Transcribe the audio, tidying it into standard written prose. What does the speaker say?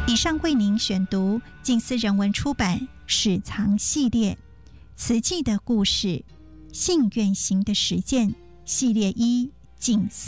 以上为您选读静思人文出版史藏系列慈济的故事信愿行的实践系列1静思。